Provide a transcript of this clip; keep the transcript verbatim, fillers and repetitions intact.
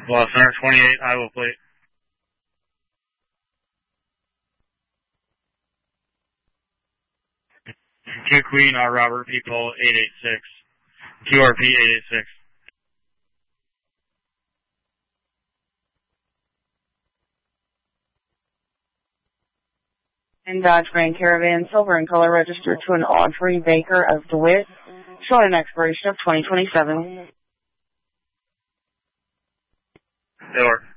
Well, Center twenty-eight, Iowa plate. Q Queen, R Robert, people eight eight six. Q R P eight eight six. And Dodge Grand Caravan, silver in color, registered to an Audrey Baker of DeWitt, showing an expiration of twenty twenty-seven. Door.